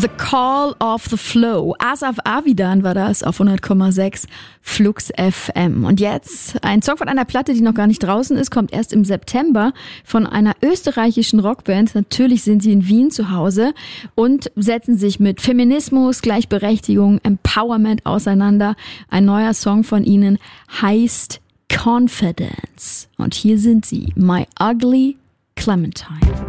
The Call of the Flow. Asaf Avidan war das auf 100,6 Flux FM. Und jetzt ein Song von einer Platte, die noch gar nicht draußen ist, kommt erst im September von einer österreichischen Rockband. Natürlich sind sie in Wien zu Hause und setzen sich mit Feminismus, Gleichberechtigung, Empowerment auseinander. Ein neuer Song von ihnen heißt Confidence. Und hier sind sie, My Ugly Clementine.